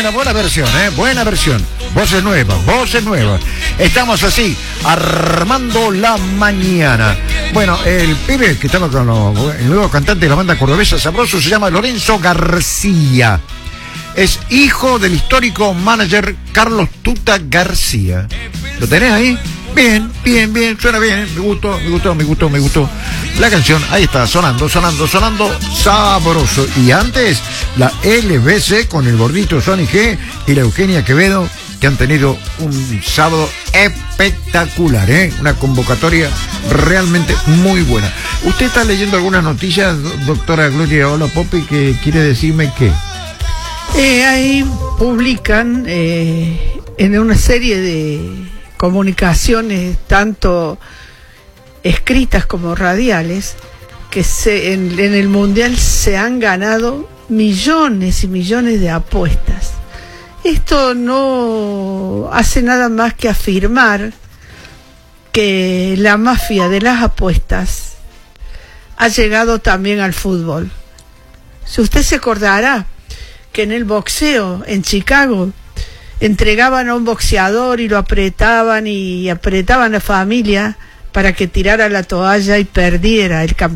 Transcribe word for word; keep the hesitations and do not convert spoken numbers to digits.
buena, buena versión, ¿eh? Buena versión. Voces nuevas, voces nuevas. Estamos así, armando la mañana. Bueno, el pibe que estaba con los, el nuevo cantante de la banda cordobesa Sabroso se llama Lorenzo García. Es hijo del histórico manager Carlos Tuta García. ¿Lo tenés ahí? Bien, bien, bien, suena bien, ¿eh? Me gustó, me gustó, me gustó, me gustó. La canción, ahí está, sonando, sonando, sonando, sabroso. Y antes, la L B C con el gordito Sonny G y la Eugenia Quevedo, que han tenido un sábado espectacular, ¿eh? Una convocatoria realmente muy buena. ¿Usted está leyendo algunas noticias, doctora Gloria Hola Popi, que quiere decirme qué? Eh, ahí publican eh, en una serie de comunicaciones, tanto escritas como radiales, que se, en, en el Mundial se han ganado millones y millones de apuestas. Esto no hace nada más que afirmar que la mafia de las apuestas ha llegado también al fútbol. Si usted se acordará que en el boxeo en Chicago entregaban a un boxeador y lo apretaban y apretaban a la familia para que tirara la toalla y perdiera el campeonato.